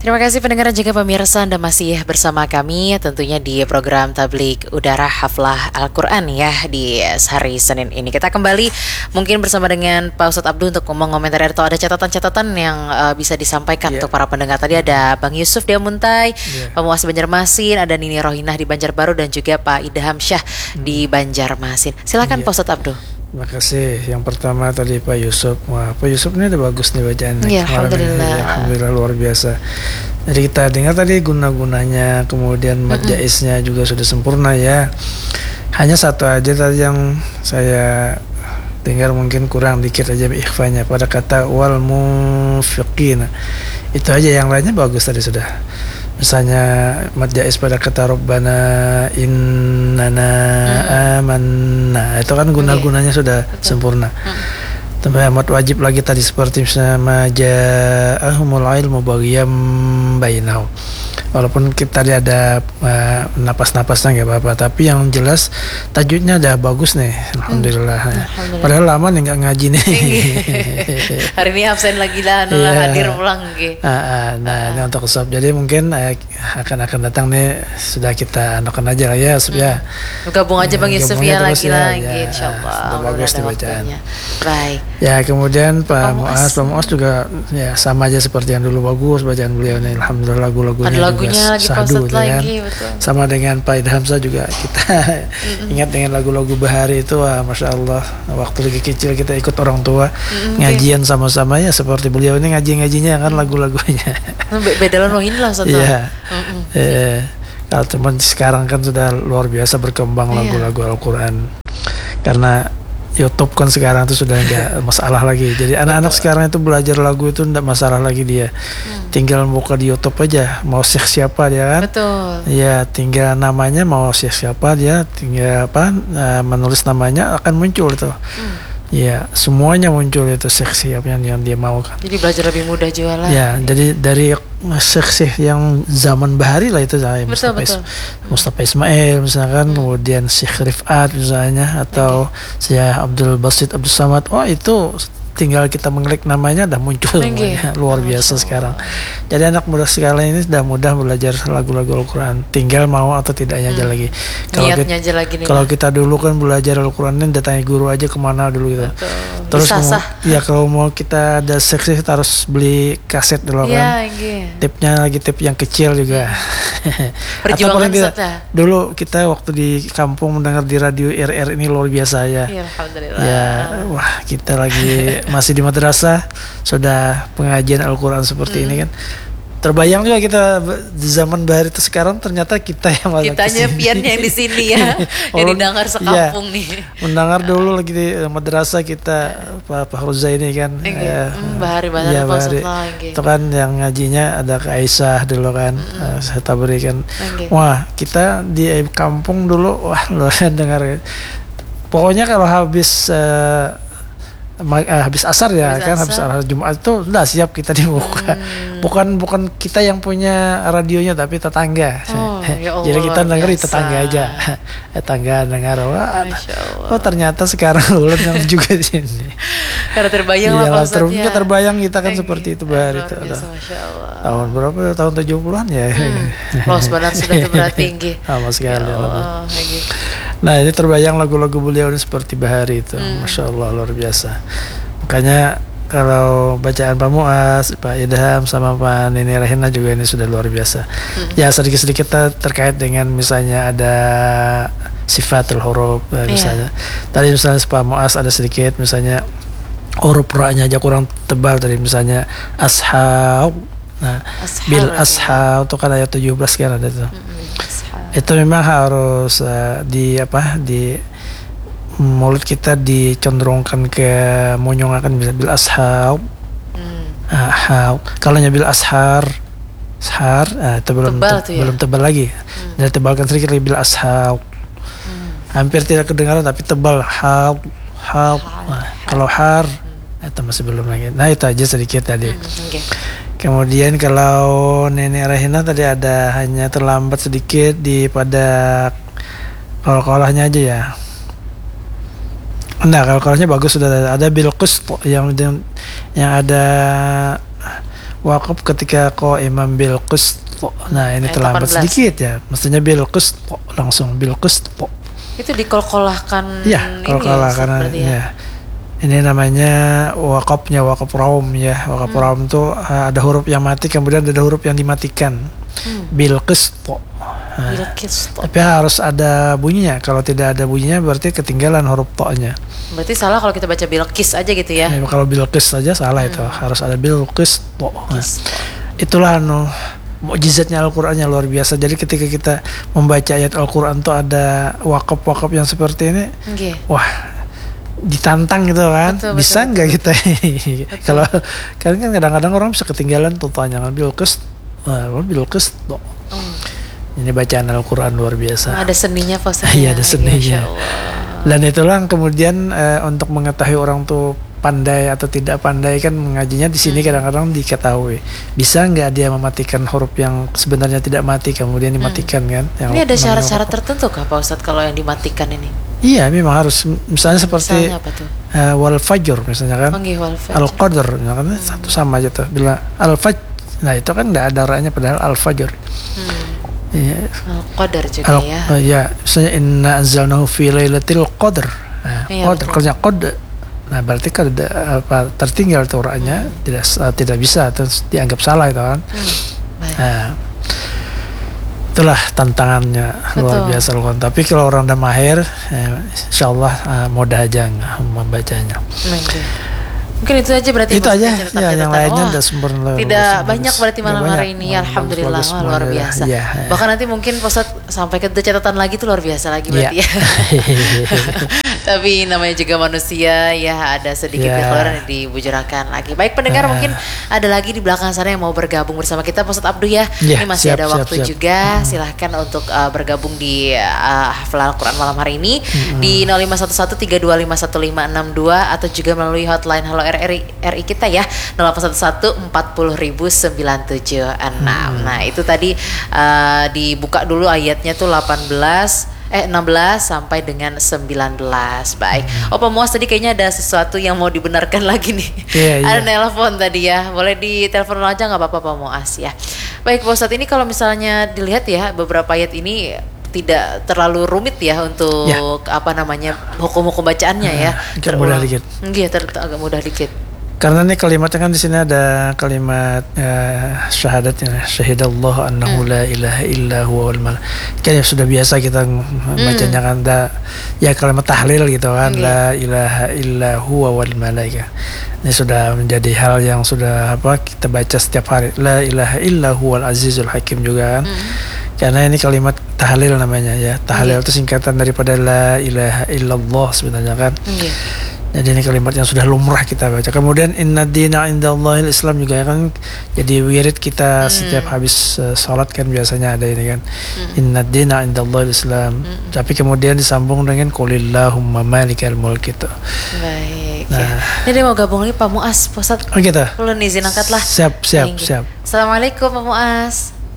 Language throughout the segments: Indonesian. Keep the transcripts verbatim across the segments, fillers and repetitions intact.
Terima kasih pendengar dan juga pemirsa, Anda masih bersama kami tentunya di program Tablik Udara Haflah Al-Quran ya di hari Senin ini. Kita kembali mungkin bersama dengan Pak Ustadz Abdul untuk ngomong komentar atau ada catatan-catatan yang uh, bisa disampaikan yeah. untuk para pendengar. Tadi ada Bang Yusuf di Muntai, yeah. Pak Muas Banjarmasin, ada Nini Rohinah di Banjarbaru dan juga Pak Idham Syah hmm. di Banjarmasin. Silakan yeah. Pak Ustadz Abdul. Terima kasih. Yang pertama tadi Pak Yusuf. Wah, Pak Yusuf ini udah bagus nih bacaannya. Ya, alhamdulillah. Ya, alhamdulillah luar biasa. Jadi kita dengar tadi guna-gunanya, kemudian mad jaiznya juga sudah sempurna ya. Hanya satu aja tadi yang saya dengar mungkin kurang dikit aja ikhfanya pada kata wal mufiqin. Itu aja, yang lainnya bagus tadi sudah. Misalnya mad jaiz pada kata Rabbana innana hmm. amanna, itu kan guna-gunanya okay. sudah Betul. sempurna. Hmm. Tambah mad wajib lagi tadi seperti misalnya maja'ahumul ilmu baghiyam bainahum. Walaupun kita tadi ada uh, napas-napasnya nggak apa-apa, tapi yang jelas tajwidnya udah bagus nih, alhamdulillah. Hmm. alhamdulillah. Padahal lama nih nggak ngaji nih. Hari ini absen lagi lah, yeah. hadir pulang gitu. Uh, uh, nah uh. ini untuk usap. Jadi mungkin uh, akan akan datang nih, sudah kita anukan aja lah ya, Yusuf hmm. ya. Gabung aja Bang Yusuf ya lagi-lagi, ya, insyaallah. Sudah bagus nih bacaan. Baik. Ya kemudian Pak Muas, Pak Muas juga ya sama aja seperti yang dulu, bagus bacaan beliau nih, alhamdulillah lagu-lagunya juga lagi sahdu kan. Lagi, betul. Sama dengan Pak Idham juga kita mm-hmm. ingat dengan lagu-lagu Bahari itu, wah masya Allah, waktu lagi kecil kita ikut orang tua mm-hmm. ngajian sama-sama ya, seperti beliau ini ngaji-ngajinya kan lagu-lagunya. Beda loh ini lah satu. Iya. Eh, kalau teman sekarang kan sudah luar biasa berkembang lagu-lagu Al-Quran, karena YouTube kan sekarang itu sudah enggak masalah lagi. Jadi anak-anak sekarang itu belajar lagu itu enggak masalah lagi dia. Hmm. Tinggal buka di YouTube aja, mau syekh siapa dia kan? Betul. Ya, tinggal namanya mau syekh siapa dia, tinggal apa uh, menulis namanya akan muncul itu. Hmm. Ya, semuanya muncul itu syekh siapa yang, yang dia mau kan. Jadi belajar lebih mudah juga lah. Ya, jadi dari syekh-syekh yang zaman Bahari lah itu saya Mustafa, Is- Mustafa Ismail misalkan, hmm. kemudian Syekh Rifat misalnya, atau okay. Syekh Abdul Basit Abdul Samad. Oh itu tinggal kita mengklik namanya udah muncul semuanya. Luar biasa sekarang. Jadi anak muda sekarang ini sudah mudah belajar lagu-lagu Al-Quran, tinggal mau atau tidaknya hmm. aja lagi. Kalau kita, aja lagi kalau kita dulu kan belajar Al-Quran ini datangi guru aja kemana dulu gitu. Betul. Terus mau, ya kalau mau kita ada seksi kita harus beli kaset dulu kan. Ya, tipnya lagi tip yang kecil juga. Atau paling tidak dulu kita waktu di kampung mendengar di radio R R ini luar biasa ya. Ya, alhamdulillah. Ya, wah kita lagi masih di madrasah sudah pengajian Al-Quran seperti hmm. ini kan. Terbayang juga kita di zaman Bahari itu sekarang ternyata kita yang malah kitanya piannya yang di sini ya. Yang didengar sekampung ya, nih. Mendengar dulu lagi di madrasah kita Pak Pak Ruza ini kan. Ya, hmm, Bahari banget ya, Bahari. Itu kan yang ngajinya ada ke Aisyah dulu kan. Hmm. Uh, saya taburi kan. Okay. Wah, kita di kampung dulu wah luar dengar. Pokoknya kalau habis uh, Uh, habis asar ya habis kan asar. Habis asar Jumat itu udah siap kita dibuka. Hmm. Bukan bukan kita yang punya radionya tapi tetangga. Oh, ya Allah, jadi kita denger di tetangga aja. Tetangga dengar wah. Oh ternyata sekarang ulen yang juga di sini. Karena terbayang lah Pak Ustadz ya. Terbayang kita kan Egi. Seperti itu Bahari itu. Tahun berapa? Tahun tujuh puluhan ya. Hmm. Los benar sudah berat tinggi. Sama sekali. Ya Allah, nah ini terbayang lagu-lagu beliau ini seperti Bahari itu. Hmm. Masya Allah luar biasa. Makanya kalau bacaan Pak Muas, Pak Idham sama Pak Nini Rahina juga ini sudah luar biasa. Hmm. Ya sedikit-sedikit kita terkait dengan misalnya ada sifatul huruf yeah. misalnya. Tadi misalnya Pak Muas ada sedikit misalnya huruf ra-nya aja kurang tebal tadi misalnya ashab. Nah, ashab bil ashab itu kan ayat tujuh belas kan ada itu. Hmm. Itu memang harus uh, di apa di mulut kita dicenderungkan ke monyongakan bisa bil ashab. Hmm. Uh, kalau bil ashar, ashar uh, itu belum tebal te- ya? belum tebal lagi. Hmm. Jadi tebalkan sedikit lagi bil ashab. Hmm. Hampir tidak kedengaran tapi tebal hab hab. Nah, kalau har hmm. itu masih belum lagi. Nah itu aja sedikit tadi. Hmm. Okay. Kemudian kalau Nenek Rahina tadi ada hanya terlambat sedikit di pada kol-kolahnya aja ya. Nah, kol-kolahnya bagus sudah ada, ada bilqus yang yang ada wakaf ketika ko imam bil qist. Nah ini ayat terlambat delapan belas. sedikit ya. Mestinya bil qist langsung bil qist. Itu dikolkolahkan Ya, ini kolkolah ya, karena berarti ya. ya. Ini namanya wakafnya wakaf raum ya. Wakaf Hmm. raum tuh uh, ada huruf yang mati kemudian ada huruf yang dimatikan. Hmm. Bil qist. Nah, Bilqis. tapi harus ada bunyinya. Kalau tidak ada bunyinya berarti ketinggalan huruf to-nya. Berarti salah kalau kita baca Bilqis aja gitu ya. Ya, kalau bilqis saja salah itu. Harus ada bilqis to. Nah, itulah anu mukjizatnya Al-Qur'annya luar biasa. Jadi ketika kita membaca ayat Al-Qur'an tuh ada wakaf-wakaf yang seperti ini. Okay. Wah, ditantang gitu kan. Betul, bisa betul, nggak kita kalau kan kan kadang-kadang orang bisa ketinggalan tuh tanya bilqis. Wah, bilqis to. Hmm. Ini bacaan Al-Qur'an luar biasa. Ada seninya Pak. Iya, ada seninya. Dan itulah kemudian uh, untuk mengetahui orang tuh pandai atau tidak pandai kan mengajinya di sini hmm. kadang-kadang diketahui. Bisa nggak dia mematikan huruf yang sebenarnya tidak mati kemudian dimatikan hmm. kan? Yang ini ada syarat-syarat tertentu kah Pak Ustadz kalau yang dimatikan ini? Iya, memang harus. Misalnya seperti misalnya apa tuh? Uh, wal fajr misalnya kan. Panggil wal fajr. Al qadr misalkan hmm. satu sama aja tuh. Bila al fajr, nah itu kan nggak ada ra-nya padahal al fajr. Hmm. Iya. Al-Qadar juga Al, ya. Uh, ya, misalnya inna anzalnahu fi lailatul qadr. Nah, iya, qadr kerja qad. Nah, berarti kan ada apa tertinggal tuh ra-nya, hmm. tidak uh, tidak bisa terus dianggap salah itu kan. Hmm. Nah, itulah tantangannya. Betul. Luar biasa loh. Tapi kalau orang udah mahir, eh, insyaallah uh, mudah aja membacanya. Okay. Mungkin itu aja berarti itu aja ya, yang lainnya udah sempurna. Tidak banyak berarti malam hari ini ya, alhamdulillah wah, luar biasa ya, ya. Bahkan nanti mungkin Ustaz sampai ke catatan lagi tuh luar biasa lagi berarti ya, ya. Tapi namanya juga manusia ya, ada sedikit ya. kekhawatiran yang dibujurakan lagi. Baik pendengar, uh. mungkin ada lagi di belakang sana yang mau bergabung bersama kita Ustaz Abdul ya, ya ini masih siap, ada waktu siap, siap. juga hmm. silahkan untuk uh, bergabung di uh, Hafal Al-Quran malam hari ini hmm. di nol lima satu satu tiga dua lima satu lima enam dua atau juga melalui hotline Halo R I, R I kita ya nol delapan satu satu empat nol nol sembilan tujuh enam. Hmm. Nah itu tadi uh, dibuka dulu ayatnya tuh delapan belas eh enam belas sampai dengan sembilan belas. Baik. Hmm. Oh Pak Muas tadi kayaknya ada sesuatu yang mau dibenarkan lagi nih. Yeah, yeah. Ada nelpon tadi ya. Boleh ditelepon aja nggak apa-apa Pak Muas ya. Baik Pak Ustadz, ini kalau misalnya dilihat ya beberapa ayat ini tidak terlalu rumit ya untuk ya. apa namanya hukum-hukum bacaannya uh, ya. Agak mudah dikit. Iya, ter- agak mudah dikit. Karena nih kalimatnya kan di sini ada kalimat uh, syahadatnya, syahidallahu annahu hmm. la ilaha illa huwa wal mal. Kan ya sudah biasa kita bacanya hmm. kan da, ya kalimat tahlil gitu kan, okay. la ilaha illa huwa wal malaika. Ini sudah menjadi hal yang sudah apa kita baca setiap hari. La ilaha illa huwal azizul hakim juga kan. Hmm. Karena ini kalimat tahlil namanya ya. Tahlil itu okay. singkatan daripada la ilaha illallah sebenarnya kan. Okay. Jadi ini kalimat yang sudah lumrah kita baca. Kemudian inna dina indallahil Islam juga ya kan. Jadi wirid kita hmm. setiap habis uh, salat kan biasanya ada ini kan. Hmm. Inna dina indallahil Islam. Hmm. Tapi kemudian disambung dengan qulillahumma malikal mulk itu. Baik. Nah, ya. Ini dia mau gabung lagi Pak Muas, Pak Ustadz. Oh gitu. Perlu izin angkatlah. Siap, siap, siap. Assalamualaikum Pak Muas.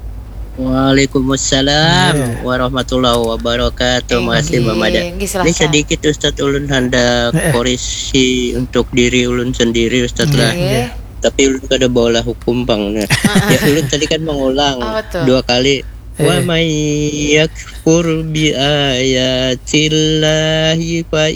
Waalaikumsalam yeah. warahmatullahi wabarakatuh. Masih Mamada. Ini sedikit Ustadz ulun hendak eh. korisi untuk diri ulun sendiri Ustadz yeah. lah. Yeah. Tapi ulun kada bola hukum bang. Ya ulun tadi kan mengulang oh, dua kali. Eh. Wa may yakfur bi ayatillahi fa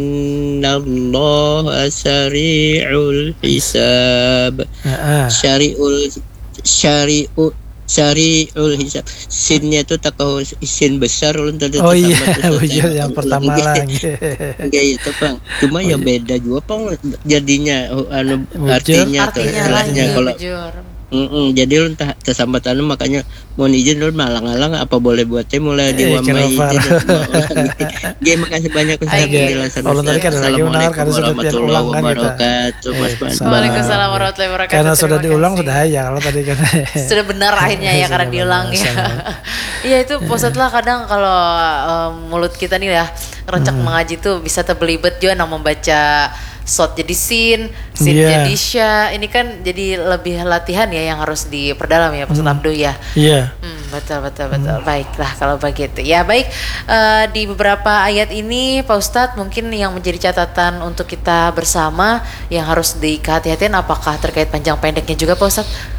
innallaha sari'ul hisab. Uh-uh. Syari'ul syari'ul Syari'ul hisab. Sinnya itu takau sin besar ulun tadi. Oh iya, bujur yang pertama lagi. Enggak itu Bang. Cuma oh, ya beda juga Bang jadinya anu artinya tuh. Artinya kalau Mm-mm, jadi lu tak kesambatan makanya mau izin lu malang-alang apa boleh buatnya mulai di wamai izin. Oke, makasih banyak Ustaz penjelasan. Assalamualaikum warahmatullahi wabarakatuh. Waalaikumsalam warahmatullahi wabarakatuh. Karena sudah diulang sudah ya kalau tadi kan. Sudah benar akhirnya ya karena diulang ya. Iya itu posat lah kadang kalau um, mulut kita nih ya rencak hmm. mengaji tuh bisa terbelibet juga nang membaca shot jadi sin, sin yeah. jadi sya. Ini kan jadi lebih latihan ya yang harus diperdalam ya Pak Ustadz hmm. Abdul ya. Iya. Yeah. Hmm, betul betul betul. Hmm. Baiklah kalau begitu. Ya baik uh, di beberapa ayat ini Pak Ustadz mungkin yang menjadi catatan untuk kita bersama yang harus dikehati-hatiin apakah terkait panjang pendeknya juga Pak Ustadz?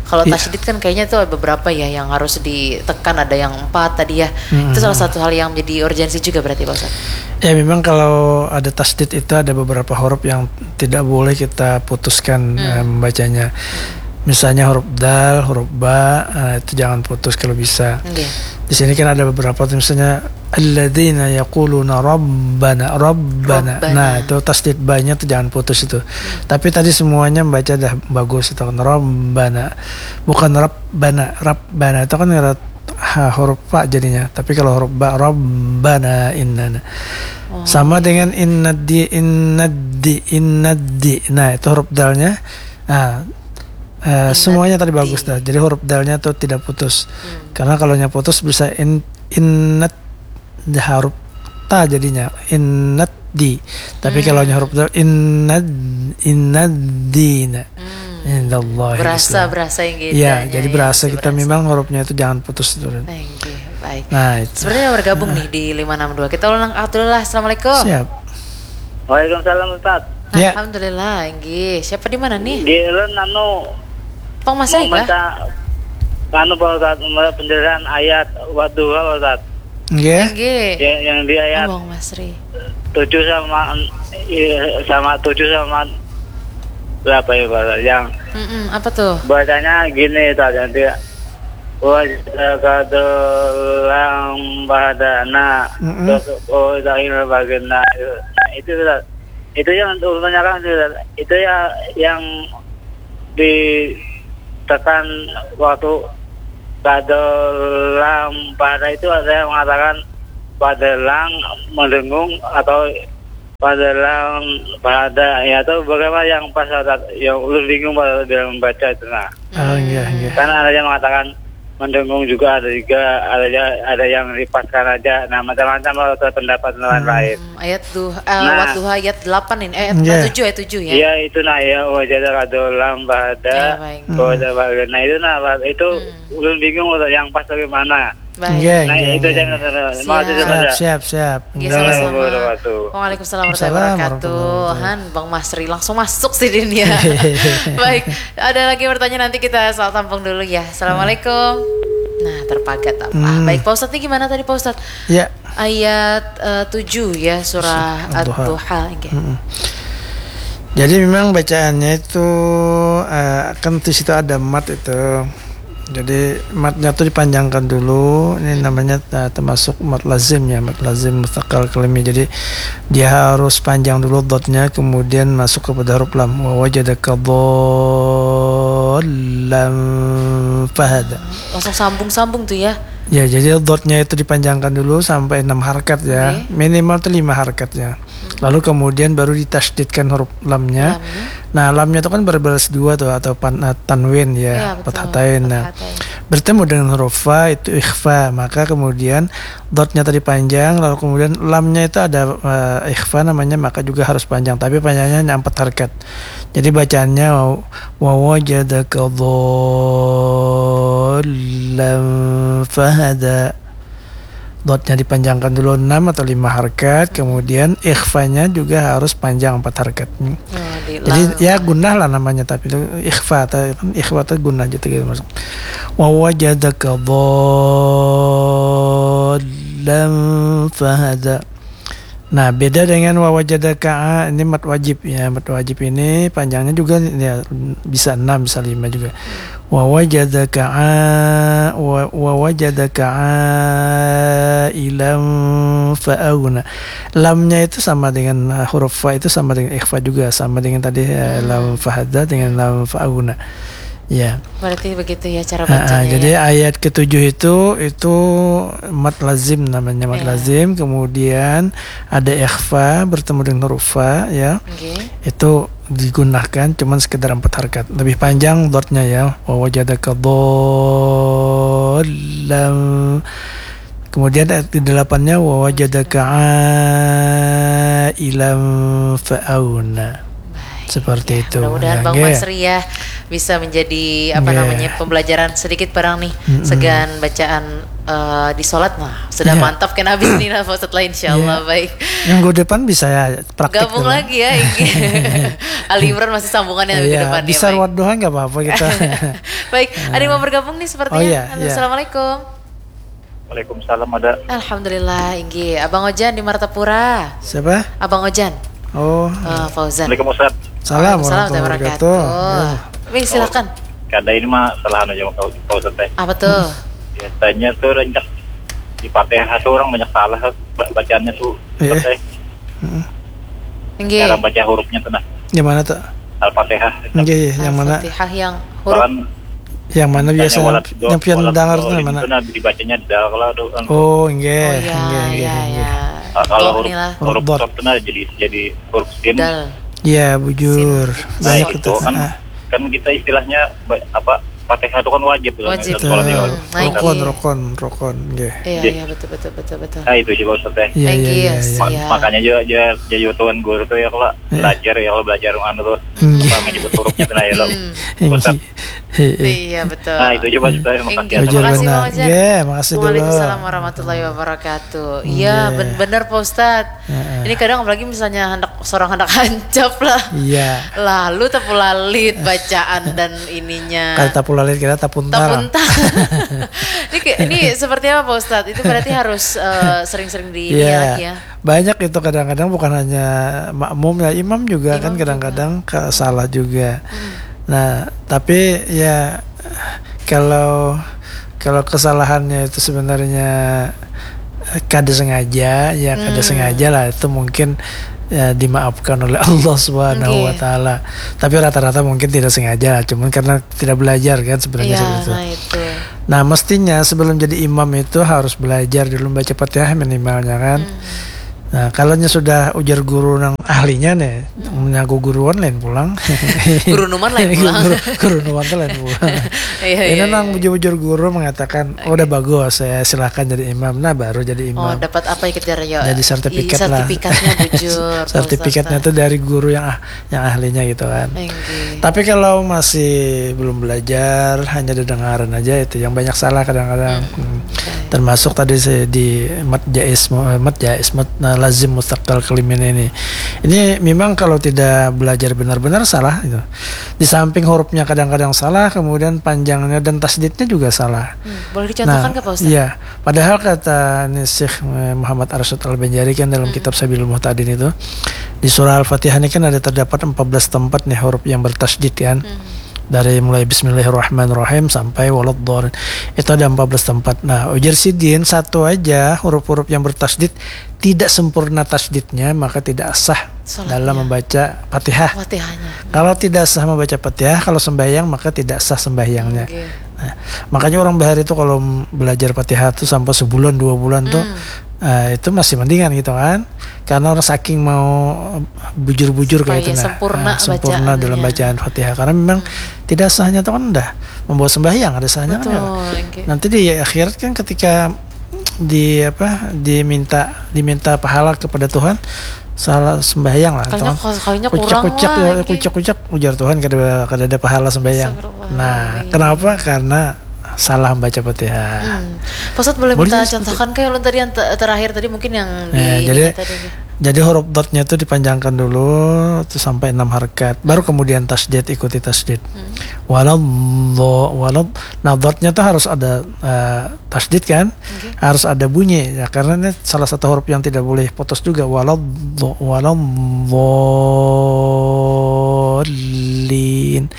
Kalau tasydid kan kayaknya tuh beberapa ya yang harus ditekan, ada yang empat tadi ya. Hmm. Itu salah satu hal yang menjadi urgensi juga berarti Pak Ustaz. Ya memang kalau ada tasydid itu ada beberapa huruf yang tidak boleh kita putuskan hmm. uh, membacanya. Misalnya huruf dal, huruf ba, uh, itu jangan putus kalau bisa. Okay. Di sini kan ada beberapa, misalnya alladzina yaquluna rabbana, rabbana. Rabbana. Nah, itu tasydid ba-nya itu jangan putus itu. Hmm. Tapi tadi semuanya membaca dah bagus itu kan rabbana. Bukan rabbana, rabbana itu kan ha, huruf fa jadinya. Tapi kalau huruf ba rabbana innana. Oh. Sama dengan innadi innadi innadi. Nah, itu huruf dalnya. Nah, Uh, semuanya tadi bagus dah. Jadi huruf dalnya tuh tidak putus. Hmm. Karena kalau nya putus bisa in innat huruf ta jadinya innat di. Tapi hmm. kalau nya huruf dal innad innadina. Hmm. Indallahi. Berasa berasa yang gitu. Ya, jadi berasa kita berasa. Memang hurufnya itu jangan putus itu. Baik. Nah, itu. Sebenarnya bergabung nah. nih di lima enam dua. Kita ulang Abdullah. Assalamualaikum. Siap. Waalaikumsalam Ustaz. Ya. Alhamdulillah, nggih. Siapa di mana nih? Gilen anu Pang Mas Eka? Anu Pak Ustaz, penjelasan ayat Wadduha Ustaz. Nggih. Nggih. Yang, yang di ayat Bang Masri. tujuh sama sama tujuh sama berapa ya Pak Ustaz? Yang Mm-mm, apa tuh? Bacanya gini Ustaz, nanti wajakadulang badana terus oh dahil bagena itu Ustaz. Itu yang urutannya kan itu ya yang ditekan waktu padelang pada itu ada yang mengatakan padelang mendengung atau padelang pada ya atau bagaimana yang pas ada yang ulun bingung pada dalam membaca itu nah. Oh iya iya. Karena ada yang mengatakan mendengung juga, ada juga ada ada yang dipaskan aja, nah macam-macam atau pendapat lain lain. Hmm, ayat duha, uh, nah, Wadduha ayat delapan ini, ayat yeah. tujuh ayat tujuh ya. Iya itu nah ya wajada kadolam bahada, wajada bahada. Nah itu nah itu hmm. ulun bingung yang pas bagaimana. Baik. Yeah, nah yeah, itu yeah. jangan mau siap siap siap. Waalaikumsalam warahmatullahi wabarakatuh. Han Bang Masri langsung masuk sih dia. Baik, ada lagi pertanyaan nanti kita soal tampung dulu ya. Assalamualaikum. Nah terpagat apa? Hmm. Baik Pak Ustadz ini gimana tadi Pak Ustadz? Ya. Ayat uh, tujuh ya surah Ad-Duha. Hmm. Jadi memang bacaannya itu uh, kan di situ ada mat itu. Jadi matnya tuh dipanjangkan dulu. Ini namanya uh, termasuk mat lazim ya, mat lazim mustaqal kalimi. Jadi dia harus panjang dulu dotnya, kemudian masuk kepada huruf lam. Wa wajadaka dhallan fahada. Langsung sambung-sambung tuh ya. Ya, jadi dotnya itu dipanjangkan dulu sampai enam harakat ya. Okay. Minimal tuh lima harakat ya. Lalu kemudian baru ditasydidkan huruf lamnya. lamnya. Nah, lamnya itu kan berbalas dua tuh atau pan, uh, tanwin ya, ya fathatain. Nah, bertemu dengan huruf fa itu ikhfa, maka kemudian dotnya tadi panjang, lalu kemudian lamnya itu ada uh, ikhfa namanya, maka juga harus panjang, tapi panjangnya hanya empat harakat. Jadi bacaannya wa wajadaka dhallan fahada. Dotnya dipanjangkan dulu enam atau lima harakat, kemudian ikhfanya juga harus panjang empat harakat. Oh, jadi ya gunnah lah namanya, tapi itu ikhfa atau ikhfa atau gunnah gitu gitu masuk. Wa wajadaka dhallan fahada. Nah, beda dengan wa wajadaka, ini mat wajib ya. Mat wajib ini panjangnya juga ya bisa enam, bisa lima juga. Wa wajadaka wa wajadaka ilam fa'auna. Lamnya itu sama dengan huruf fa itu sama dengan ikhfa juga, sama dengan tadi uh, lam fahada dengan lam fa'auna. Ya. Berarti begitu ya cara bacanya. Uh, jadi ya? ayat ketujuh itu itu mat lazim namanya, mat yeah. lazim. Kemudian ada ikhfa bertemu dengan huruf fa ya. Okay. Itu digunakan cuman sekedar empat harakat. Lebih panjang dotnya ya. Wa wajadaka dhallan. Kemudian ayat kedelapannya wa wajadaka ilam fa'auna. Seperti ya, itu. Mudah-mudahan ya, Bang yeah. Masri ya bisa menjadi apa yeah. namanya pembelajaran sedikit barang nih, mm-hmm. segan bacaan uh, di sholat, nah sudah yeah. mantap kan habis nih lah Pak Ustadz lah, insyaallah yeah. baik. Yang gue depan bisa ya praktik gabung dulu. lagi ya. Ali Imran masih sambungannya yeah, ke depan ya. Bisa lewat doa nggak apa-apa kita. Baik, ada yang mau bergabung nih sepertinya. Oh, yeah, Halo, yeah. Assalamualaikum. Waalaikumsalam ada. Alhamdulillah, Inggi. Abang Ojan di Martapura. Siapa? Abang Ojan. Oh. Uh, Fauzan. Waalaikumsalam. Salam warahmatullahi wabarakatuh. Baik, silakan. Oh, kada ini mah salah aja sama Pak Ustadz teh. Apa tuh? Biasanya tuh banyak di Fatihah tuh orang banyak salah bacaannya tuh. Iya. Inggi. Cara baca hurufnya tuh nah. Yang mana tuh? Al-Fatihah. Iya, yang mana? Al-Fatihah yang huruf. Bahkan, yang mana biasa yang pian dengar tuh mana? Itu nabi dibacanya dal kalau oh, nggih. Oh iya iya iya. Kalau huruf huruf dot itu jadi jadi huruf sin. Iya, bujur. Banyak itu kan kan kita istilahnya apa Fatihah itu kan wajib tuh. Wajib. Rokon, rokon, rokon, nggih. Iya, iya betul betul betul betul. Nah, itu juga Ustaz. Iya, iya, iya. Makanya juga ya jadi tuan guru tuh ya kalau belajar ya kalau belajar anu tuh sama nyebut hurufnya tuh ya lo. Ustaz. Iya betul. Nah, itu juga Ustaz. Makasih Bang Ojan. Nggih, makasih dulu. Waalaikumsalam warahmatullahi wabarakatuh. Iya, benar Pak Ustaz. Ini kadang apalagi misalnya hendak seorang hendak hancap lah. Iya. Lalu tapulalit bacaan dan ininya. Kalau tapulalit kita tapuntar. Tapuntar. ini ini seperti apa Pak Ustadz? Itu berarti harus uh, sering-sering di yeah. ya. Banyak itu kadang-kadang bukan hanya makmum ya, imam juga imam kan kadang-kadang juga. salah juga. Hmm. Nah, tapi ya kalau kalau kesalahannya itu sebenarnya kada sengaja, ya kada hmm. sengaja lah itu mungkin ya, dimaafkan oleh Allah Subhanahu okay. wa taala. Tapi rata-rata mungkin tidak sengaja, cuman karena tidak belajar kan sebenarnya ya, seperti itu. Nah, itu. Nah, mestinya sebelum jadi imam itu harus belajar dulu baca Fatihah minimalnya kan. Hmm. Nah, kalaunya sudah ujar guru nang ahlinya nih, hmm. menyaku guruan lain pulang. Guru numan lain pulang. guru, guru numan tuh lain pulang. Ini iya, nang iya. ujar guru mengatakan, okay. oh udah bagus, saya silakan jadi imam. Nah, baru jadi imam. Oh, dapat apa ya kejar ya? Jadi sertifikat lah. Sertifikatnya bujur. Sertifikatnya tuh dari guru yang ah, yang ahlinya gitu kan. Okay. Tapi kalau masih belum belajar, hanya dengaran aja itu yang banyak salah kadang-kadang. Hmm. Hmm. Okay. Termasuk tadi saya di mat jais, mat jais, mat lazim mustaqbal kalimin ini. Ini memang kalau tidak belajar benar-benar salah itu. Di samping hurufnya kadang-kadang salah, kemudian panjangnya dan tasdidnya juga salah. Hmm, boleh dicontohkan nah, ke Pak Ustaz? Iya. Padahal kata Syekh Muhammad Arsyad Al-Banjari kan dalam hmm. kitab Sabilul Muhtadin itu di surah Al-Fatihah ini kan ada terdapat empat belas tempat nih huruf yang bertasdid kan. Hmm. Dari mulai Bismillahirrahmanirrahim sampai Waladdallin itu ada empat belas tempat. Nah, ujar Sidin satu aja huruf-huruf yang bertasdid tidak sempurna tasdidnya maka tidak sah Salatnya. dalam membaca Fatihah. Fatihahnya. Kalau tidak sah membaca Fatihah, kalau sembahyang maka tidak sah sembahyangnya. Okay. Nah, makanya orang bahari itu kalau belajar Fatihah itu sampai sebulan dua bulan hmm. tuh uh, itu masih mendingan gitu kan. Karena orang saking mau bujur-bujur kayak itu nah, sempurna, nah, sempurna dalam bacaan Fatihah karena memang hmm. tidak sahnya itu kan udah membawa sembahyang ada sahnya kan ya. Okay. Nanti di akhirat kan ketika di apa diminta diminta pahala kepada Tuhan salah sembahyang lah kayaknya kurang kucak lah kucak kucak ujar Tuhan kada kada ada pahala sembahyang. Nah, kenapa? Karena salah membaca Fatihah. Hmm. Pak Ustadz boleh minta contohkan kayak lo tadi yang ter- terakhir tadi mungkin yang di nah, jadi tadi. Jadi huruf dotnya itu dipanjangkan dulu itu sampai enam harakat. Baru kemudian tasdid ikuti tasdid. Hmm. Walau walau nah dotnya tuh harus ada uh, tasdid kan? Okay. Harus ada bunyi ya karena ini salah satu huruf yang tidak boleh putus juga walau walau dhalin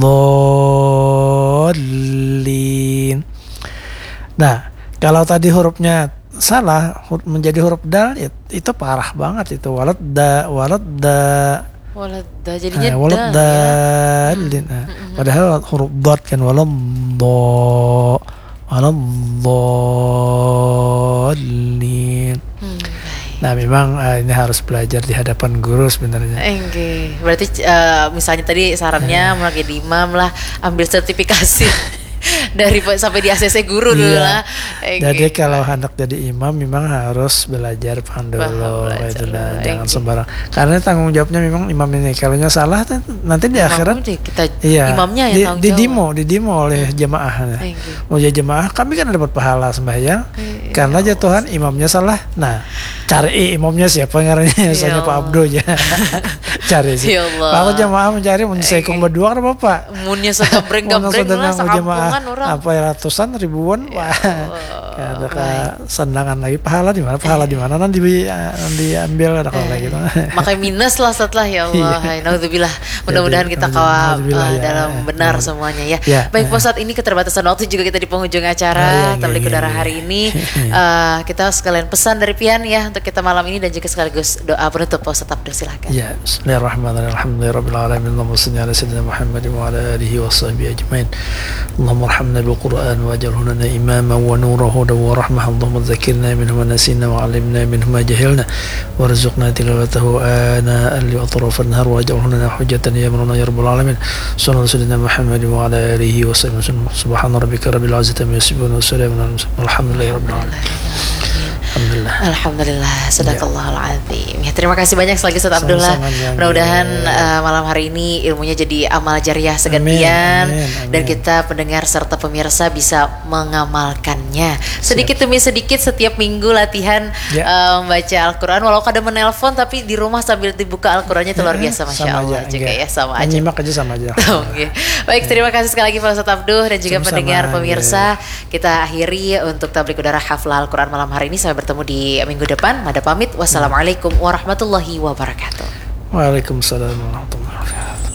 dhalin. Nah, kalau tadi hurufnya salah menjadi huruf dal itu parah banget itu walad da walad da walad da jadinya nah, walad da ya. Nah, hmm. padahal huruf dot kan walad do walad dhalin. Hmm. Nah, memang uh, ini harus belajar di hadapan guru sebenarnya. Oke, okay. Berarti uh, misalnya tadi sarannya uh. mulai di imam lah ambil sertifikasi. dari sampai di A C C guru dulu iya. lah. Jadi gitu. Kalau hendak jadi imam memang harus belajar paham dulu, itu dah, jangan gitu. Sembarang. Karena tanggung jawabnya memang imam ini. Kalau salah nanti di imam akhirat kita iya, imamnya yang di, tanggung di jawab. dimo, di dimo oleh jemaahnya. Mau jadi jemaah, kami kan dapat pahala sembahyang. Iya, karena ya jatuhan imamnya salah. Nah, cari imamnya siapa ngarannya? Misalnya Pak Abdo ya. Cari sih. Ya kalau jemaah mencari mun sekong berdua kan Bapak. Munnya segambreng-gambreng lah sakampungan orang. Apa ya ratusan ribuan wah. Ada ke sendangan lagi pahala di mana? Pahala di mana nanti diambil ada kalau gitu. Makanya minus lah setelah ya Allah. Naudzubillah. Mudah-mudahan kita kawal dalam benar semuanya ya. Baik Pak Ustadz, ini keterbatasan waktu juga kita di penghujung acara Tabligh Udara hari ini. Kita sekalian pesan dari Pian ya untuk kita malam ini dan juga sekaligus doa penutup Pak Ustadz Abdul, silakan. Ya, bismillahirrahmanirrahim. Alhamdulillahirabbil alamin. Allahumma shalli ala sayyidina Muhammad wa ala alihi wa sahbihi ajmain. Allahumma arhamna bil Qur'an waj'alhu lana imaman wa nuran hudan wa rahmah. Allahumma dzakkirna minhu ma nasina wa 'allimna minhu ma jahilna warzuqna tilawatahu ana al atraf an-nahar waj'alhu lana hujjatan ya rabbana ya rabbal alamin. Sallallahu sayyidina Muhammad wa ala alihi wa sahbihi. Subhana rabbika rabbil izzati amma yasifun wa salamun alal mursalin. Alhamdulillahi rabbil alamin. Alhamdulillah. Alhamdulillah, sadaqallahul azim. Ya, terima kasih banyak sekali Ustaz Abdullah. Mudah-mudahan uh, malam hari ini ilmunya jadi amal jariah segantian dan kita pendengar serta pemirsa bisa mengamalkannya. Sedikit Siap. demi sedikit setiap minggu latihan ya. uh, membaca Al-Qur'an, walau kadang menelpon tapi di rumah sambil dibuka Al-Qur'annya itu luar biasa, Masya Allah aja, juga ya, sama aja. Menyimak aja sama aja. Okay. Baik, terima kasih sekali lagi Pak Ustaz Abduh dan juga sama-sama, pendengar pemirsa. Ya. Kita akhiri untuk Tabligh Udara Haflah Al-Qur'an malam hari ini. Sampai bertemu di minggu depan. Mada pamit. Wassalamualaikum warahmatullahi wabarakatuh. Waalaikumsalam warahmatullahi wabarakatuh.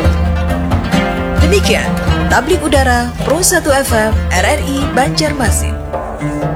Demikian Tabligh Udara Pro satu F M R R I Banjarmasin.